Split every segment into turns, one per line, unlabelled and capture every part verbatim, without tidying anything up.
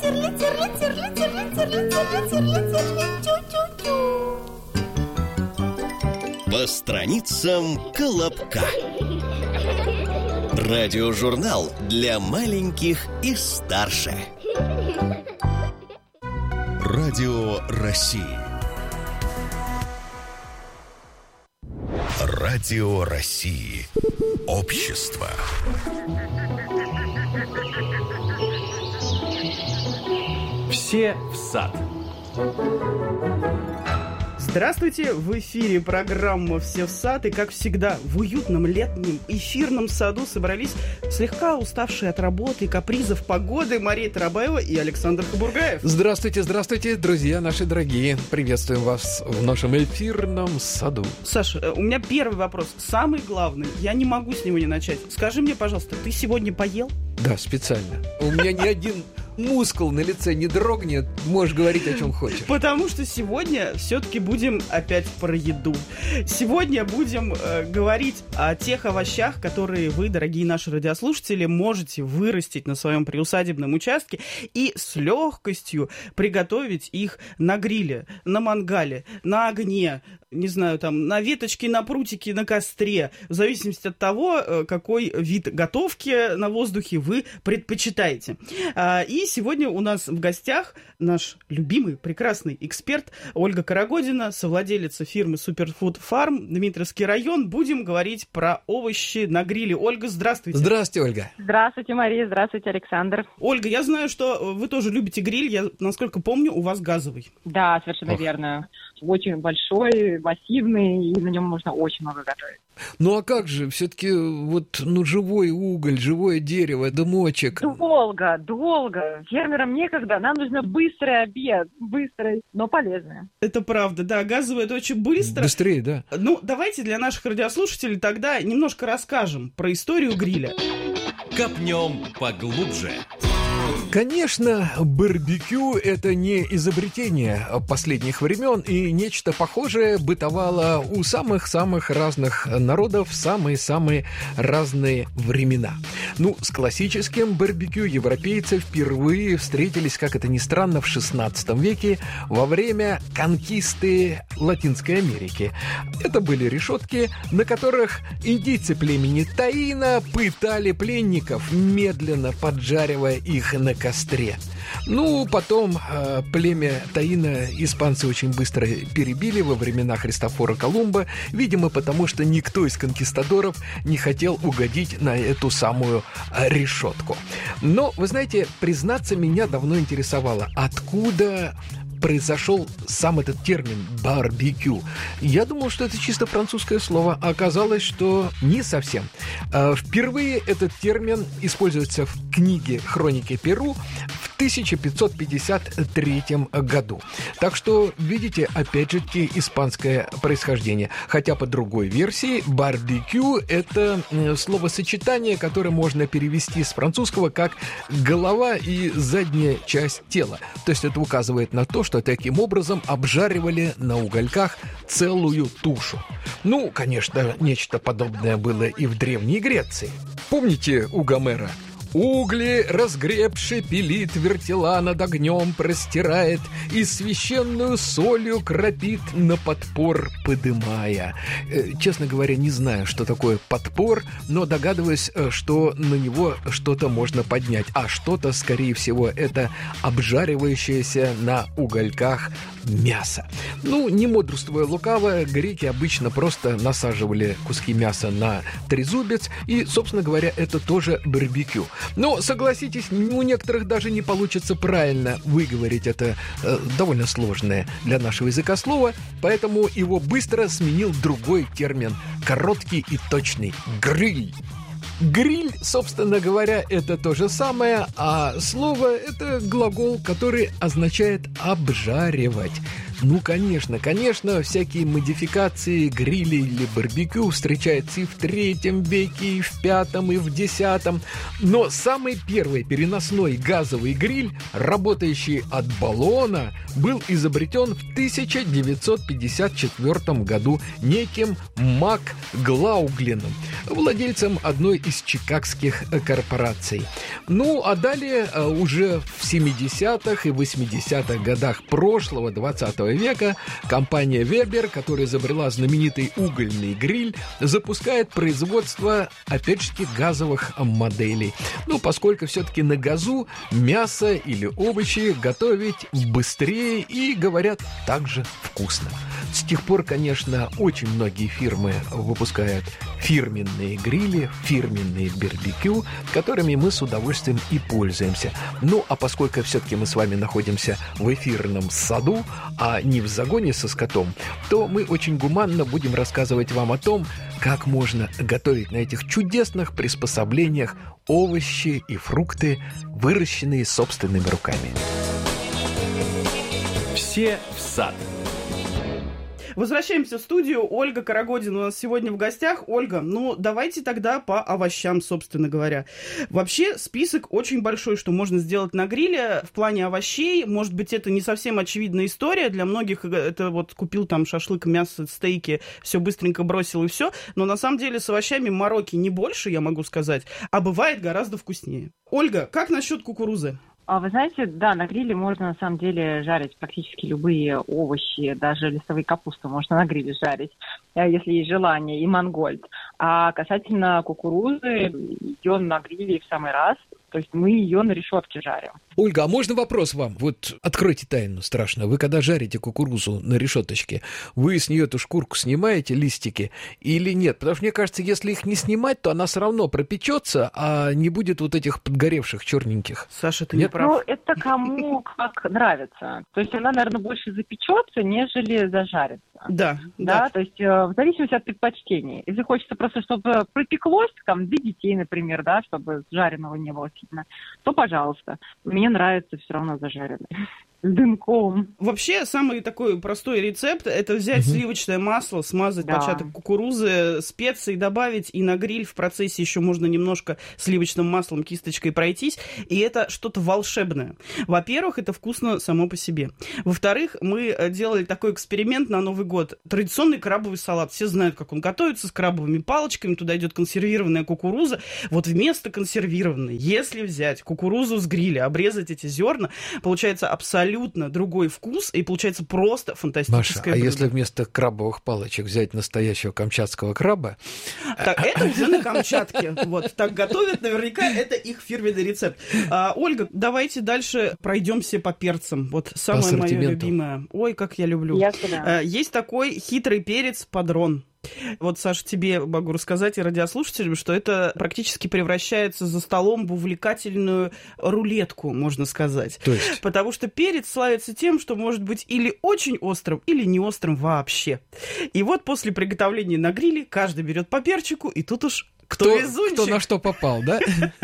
По страницам Колобка. Радиожурнал для маленьких и старше. Радио России. Радио России. Общество.
Все в сад.
Здравствуйте! В эфире программа «Все в сад». И, как всегда, в уютном летнем эфирном саду собрались слегка уставшие от работы и капризов погоды Мария Тарабаева и Александр Хабургаев.
Здравствуйте, здравствуйте, друзья наши дорогие. Приветствуем вас в нашем эфирном саду.
Саша, у меня первый вопрос. Самый главный. Я не могу с него не начать. Скажи мне, пожалуйста, ты сегодня поел?
Да, специально. У меня ни один мускул на лице не дрогнет, можешь говорить о чем хочешь.
Потому что сегодня все-таки будем опять про еду. Сегодня будем э, говорить о тех овощах, которые вы, дорогие наши радиослушатели, можете вырастить на своем приусадебном участке и с легкостью приготовить их на гриле, на мангале, на огне, не знаю, там, на веточке, на прутике, на костре, в зависимости от того, какой вид готовки на воздухе вы предпочитаете. И сегодня у нас в гостях наш любимый, прекрасный эксперт Ольга Карагодина, совладелица фирмы Superfood Farm, Дмитровский район. Будем говорить про овощи на гриле. Ольга, здравствуйте.
Здравствуйте, Ольга.
Здравствуйте, Мария. Здравствуйте, Александр.
Ольга, я знаю, что вы тоже любите гриль. Я, насколько помню, у вас газовый.
Да, совершенно Ох. верно. Очень большой, массивный, и на нем можно очень много готовить.
Ну а как же, все-таки вот, ну, живой уголь, живое дерево, дымочек.
Долго, долго. Фермерам некогда, нам нужно быстрый обед, быстрый, но полезный.
Это правда, да, газовый это очень быстро.
Быстрее, да.
Ну, давайте для наших радиослушателей тогда немножко расскажем про историю гриля.
Копнем поглубже.
Конечно, барбекю – это не изобретение последних времен, и нечто похожее бытовало у самых-самых разных народов в самые-самые разные времена. Ну, с классическим барбекю европейцы впервые встретились, как это ни странно, в шестнадцатом веке во время конкисты Латинской Америки. Это были решетки, на которых индейцы племени Таино пытали пленников, медленно поджаривая их на костре. Ну, потом э, племя Таино испанцы очень быстро перебили во времена Христофора Колумба, видимо, потому что никто из конкистадоров не хотел угодить на эту самую э, решетку. Но, вы знаете, признаться, меня давно интересовало, откуда произошел сам этот термин «барбекю». Я думал, что это чисто французское слово, а оказалось, что не совсем. Впервые этот термин используется в книге «Хроники Перу» в тысяча пятьсот пятьдесят третьем году. Так что, видите, опять же таки испанское происхождение. Хотя по другой версии барбекю – это словосочетание, которое можно перевести с французского как «голова и задняя часть тела». То есть это указывает на то, что таким образом обжаривали на угольках целую тушу. Ну, конечно, нечто подобное было и в Древней Греции. Помните у Гомера? Угли разгребши пилит, вертела над огнем простирает и священную солью кропит, на подпор подымая. Э, честно говоря, не знаю, что такое подпор, но догадываюсь, что на него что-то можно поднять, а что-то, скорее всего, это обжаривающееся на угольках мясо. Ну, не мудрствуя лукаво, греки обычно просто насаживали куски мяса на трезубец, и, собственно говоря, это тоже барбекю. Но, согласитесь, у некоторых даже не получится правильно выговорить это э, довольно сложное для нашего языка слово, поэтому его быстро сменил другой термин, короткий и точный – гриль. Гриль, собственно говоря, это то же самое, а слово – это глагол, который означает «обжаривать». Ну, конечно, конечно, всякие модификации грилей или барбекю встречаются и в третьем веке, и в пятом, и в десятом. Но самый первый переносной газовый гриль, работающий от баллона, был изобретен в тысяча девятьсот пятьдесят четвёртом году неким Мак Глауглином, владельцем одной из чикагских корпораций. Ну, а далее уже в семидесятых и восьмидесятых годах прошлого двадцатого века компания Weber, которая изобрела знаменитый угольный гриль, запускает производство, опять же, газовых моделей. Ну, поскольку все-таки на газу мясо или овощи готовить быстрее и, говорят, также вкусно. С тех пор, конечно, очень многие фирмы выпускают фирменные грили, фирменные барбекю, которыми мы с удовольствием и пользуемся. Ну, а поскольку все-таки мы с вами находимся в эфирном саду, а не в загоне со скотом, то мы очень гуманно будем рассказывать вам о том, как можно готовить на этих чудесных приспособлениях овощи и фрукты, выращенные собственными руками.
Все в сад.
Возвращаемся в студию. Ольга Карагодина у нас сегодня в гостях. Ольга, ну давайте тогда по овощам, собственно говоря. Вообще список очень большой, что можно сделать на гриле в плане овощей. Может быть, это не совсем очевидная история. Для многих это вот купил там шашлык, мясо, стейки, все быстренько бросил и все. Но на самом деле с овощами мороки не больше, я могу сказать, а бывает гораздо вкуснее. Ольга, как насчет кукурузы?
А вы знаете, да, на гриле можно на самом деле жарить практически любые овощи, даже листовые капусты можно на гриле жарить, если есть желание, и мангольд. А касательно кукурузы, ее на гриле в самый раз, то есть мы ее на решетке жарим.
Ольга, а можно вопрос вам? Вот откройте тайну страшно. Вы когда жарите кукурузу на решеточке, вы с нее эту шкурку снимаете, листики, или нет? Потому что мне кажется, если их не снимать, то она все равно пропечется, а не будет вот этих подгоревших черненьких.
Саша, ты не прав.
Ну, это кому как нравится. То есть она, наверное, больше запечется, нежели зажарится.
Да,
да.
да.
То есть в зависимости от предпочтений. Если хочется просто, чтобы пропеклось, там, для детей, например, да, чтобы жареного не было сильно, то, пожалуйста. Мне нравится все равно зажаренный. С дымком.
Вообще, самый такой простой рецепт – это взять угу. сливочное масло, смазать да. початок кукурузы, специи добавить, и на гриль в процессе еще можно немножко сливочным маслом, кисточкой пройтись, и это что-то волшебное. Во-первых, это вкусно само по себе. Во-вторых, мы делали такой эксперимент на Новый год. Традиционный крабовый салат. Все знают, как он готовится, с крабовыми палочками, туда идет консервированная кукуруза. Вот вместо консервированной, если взять кукурузу с гриля, обрезать эти зерна, получается абсолютно абсолютно другой вкус, и получается просто фантастическое
Маша,
блюдо.
А если вместо крабовых палочек взять настоящего камчатского краба?
Так, это уже на Камчатке. Вот, так готовят, наверняка это их фирменный рецепт. А, Ольга, давайте дальше пройдемся по перцам. Вот самое мое любимое. Ой, как я люблю.
Я а,
есть такой хитрый перец падрон. Вот, Саша, тебе могу рассказать и радиослушателям, что это практически превращается за столом в увлекательную рулетку, можно сказать.
То есть?
Потому что перец славится тем, что может быть или очень острым, или не острым вообще. И вот после приготовления на гриле каждый берет по перчику, и тут уж Кто, кто везунчик?
Кто на что попал, да?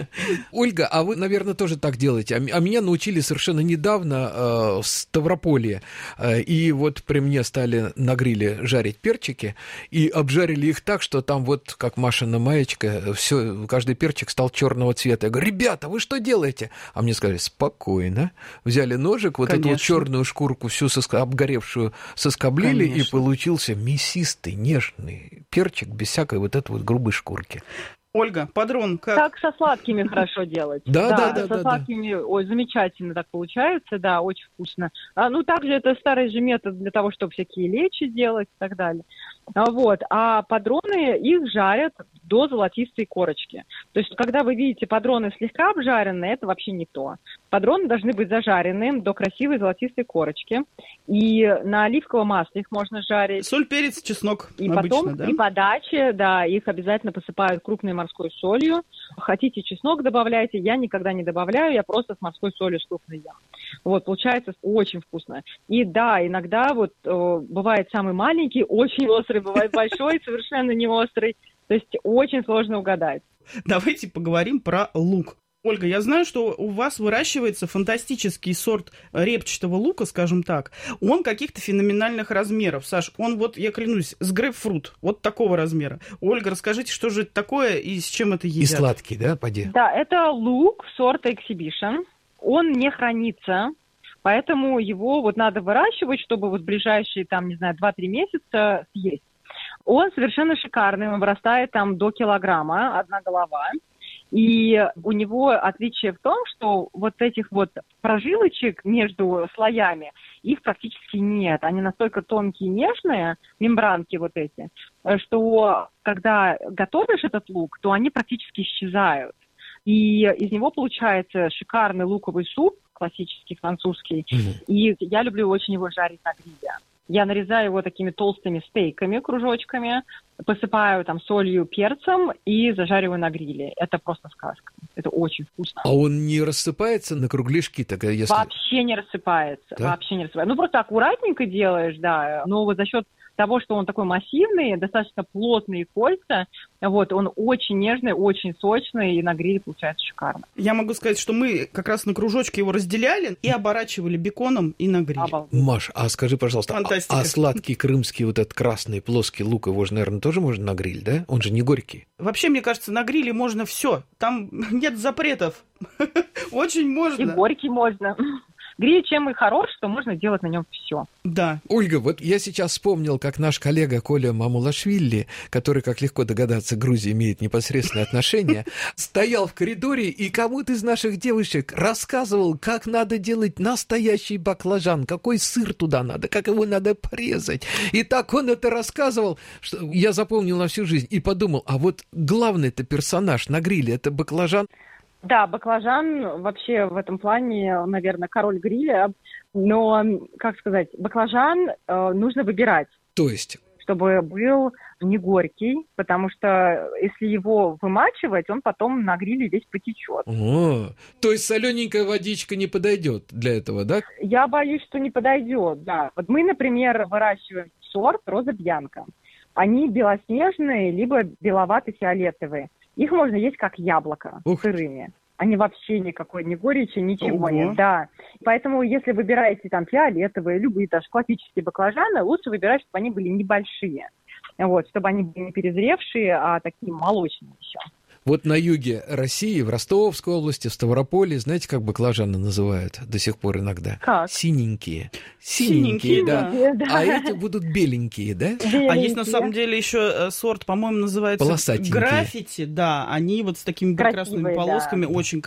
Ольга, а вы, наверное, тоже так делаете. А меня научили совершенно недавно э, в Ставрополье. Э, и вот при мне стали на гриле жарить перчики. И обжарили их так, что там вот, как Машина маечка, все, каждый перчик стал черного цвета. Я говорю, ребята, вы что делаете? А мне сказали, спокойно. Взяли ножик, вот Конечно. Эту вот черную шкурку, всю соск... обгоревшую, соскоблили, Конечно. И получился мясистый, нежный перчик без всякой вот этой вот грубой шкурки.
Ольга, падрон, как?
Так со сладкими хорошо делать.
Да, да, да.
Со сладкими, ой, замечательно так получается, да, очень вкусно. А, ну, также это старый же метод для того, чтобы всякие лечи делать и так далее. А, вот, а падроны, их жарят до золотистой корочки. То есть, когда вы видите падроны слегка обжаренные, это вообще не то. Падроны должны быть зажарены до красивой золотистой корочки. И на оливковом масле их можно жарить.
Соль, перец, чеснок.
И
обычно,
потом
да?
при подаче, да, их обязательно посыпают крупной морской солью. Хотите чеснок добавляйте, я никогда не добавляю, я просто с морской солью с крупной ем. Вот, получается очень вкусно. И да, иногда вот э, бывает самый маленький, очень острый, бывает большой, совершенно не острый. То есть очень сложно угадать.
Давайте поговорим про лук. Ольга, я знаю, что у вас выращивается фантастический сорт репчатого лука, скажем так. Он каких-то феноменальных размеров. Саш, он вот, я клянусь, с грейпфрут, вот такого размера. Ольга, расскажите, что же это такое и с чем это едят?
И сладкий, да, поди?
Да, это лук сорта Exhibition. Он не хранится, поэтому его вот надо выращивать, чтобы вот в ближайшие, там, не знаю, два-три месяца съесть. Он совершенно шикарный, он вырастает там до килограмма, одна голова. И у него отличие в том, что вот этих вот прожилочек между слоями, их практически нет. Они настолько тонкие и нежные, мембранки вот эти, что когда готовишь этот лук, то они практически исчезают. И из него получается шикарный луковый суп, классический французский. Mm-hmm. И я люблю очень его жарить на гриле. Я нарезаю его такими толстыми стейками, кружочками, посыпаю там солью, перцем и зажариваю на гриле. Это просто сказка. Это очень вкусно.
А он не рассыпается на кругляшки тогда, если...
Вообще не рассыпается.
Да?
Вообще не рассыпается. Ну, просто аккуратненько делаешь, да. Но вот за счет того, что он такой массивный, достаточно плотные кольца, вот, он очень нежный, очень сочный, и на гриле получается шикарно.
Я могу сказать, что мы как раз на кружочке его разделяли и оборачивали беконом и на гриле.
Обалдеть.
Маш, а скажи, пожалуйста, а, а сладкий крымский вот этот красный плоский лук, его же, наверное, тоже можно на гриль, да? Он же не горький.
Вообще, мне кажется, на гриле можно все. Там нет запретов. Очень можно.
И горький можно. Гриль чем и хорош, что можно делать на нем все.
Да.
Ольга, вот я сейчас вспомнил, как наш коллега Коля Мамулашвили, который, как легко догадаться, к Грузии имеет непосредственное отношение, стоял в коридоре и кому-то из наших девушек рассказывал, как надо делать настоящий баклажан, какой сыр туда надо, как его надо порезать. И так он это рассказывал, что я запомнил на всю жизнь и подумал, а вот главный-то персонаж на гриле — это баклажан.
Да, баклажан вообще в этом плане, наверное, король гриля. Но, как сказать, баклажан э, нужно выбирать.
То есть?
Чтобы был не горький, потому что если его вымачивать, он потом на гриле весь потечет.
О, то есть солененькая водичка не подойдет для этого, да?
Я боюсь, что не подойдет, да. Вот мы, например, выращиваем сорт роза бьянка. Они белоснежные, либо беловато-фиолетовые. Их можно есть как яблоко,
Ух.
сырыми. Они вообще никакой не горечи, ничего
Ого.
нет, да. Поэтому, если выбираете там фиолетовые, любые даже классические баклажаны, лучше выбирать, чтобы они были небольшие. Вот, чтобы они были не перезревшие, а такие молочные еще.
Вот на юге России, в Ростовской области, в Ставрополе, знаете, как баклажаны называют до сих пор иногда?
Как?
Синенькие.
Синенькие,
Синенькие, да.
да.
А эти будут беленькие, да?
Беленькие.
А есть на самом деле еще сорт, по-моему, называется
Полосатенькие.
граффити, да, они вот с такими
Красивые,
прекрасными полосками,
да.
очень